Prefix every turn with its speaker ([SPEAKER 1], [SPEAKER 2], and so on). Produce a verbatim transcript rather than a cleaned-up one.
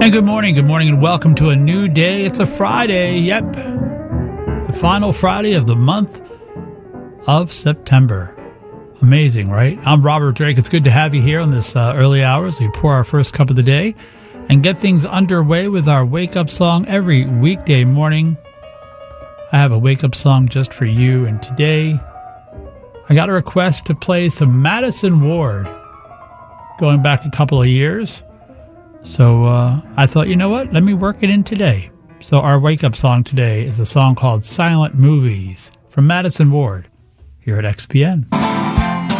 [SPEAKER 1] And good morning, good morning, and welcome to a new day. It's a Friday, yep. The final Friday of the month of September. Amazing, right? I'm Robert Drake. It's good to have you here on this uh, early hours. We pour our first cup of the day and get things underway with our wake-up song every weekday morning. I have a wake-up song just for you, and today I got a request to play some Madison Ward going back a couple of years. So uh, I thought, you know what? Let me work it in today. So our wake-up song today is a song called Silent Movies from Madison Ward here at X P N.